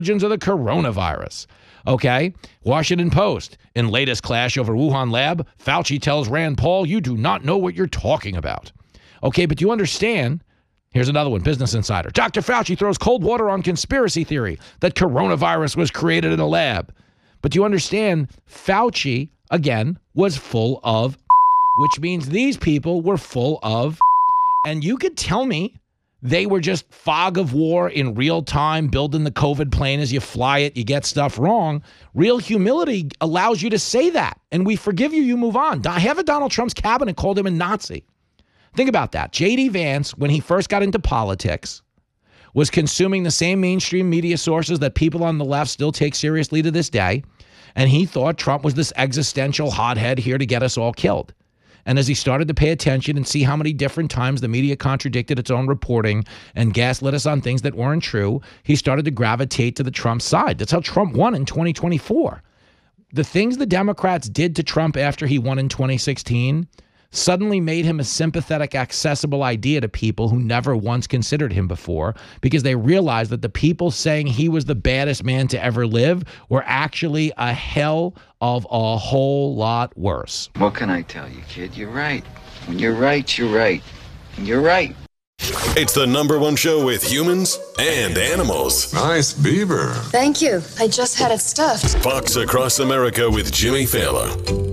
of the coronavirus. Okay? Washington Post. In latest clash over Wuhan lab, Fauci tells Rand Paul, you do not know what you're talking about. Okay, but you understand. Here's another one, Business Insider. Dr. Fauci throws cold water on conspiracy theory that coronavirus was created in a lab. But you understand, Fauci, again, was full of, which means these people were full of, and you could tell me they were just fog of war in real time, building the COVID plane as you fly it, you get stuff wrong. Real humility allows you to say that, and we forgive you, you move on. Half of Donald Trump's cabinet called him a Nazi. Think about that. J.D. Vance, when he first got into politics, was consuming the same mainstream media sources that people on the left still take seriously to this day, and he thought Trump was this existential hothead here to get us all killed. And as he started to pay attention and see how many different times the media contradicted its own reporting and gaslit us on things that weren't true, he started to gravitate to the Trump side. That's how Trump won in 2024. The things the Democrats did to Trump after he won in 2016 suddenly made him a sympathetic, accessible idea to people who never once considered him before, because they realized that the people saying he was the baddest man to ever live were actually a hell of a whole lot worse. What can I tell you, kid? You're right. When you're right, you're right. And you're right. It's the #1 show with humans and animals. Nice beaver. Thank you. I just had it stuffed. Fox Across America with Jimmy Fallon.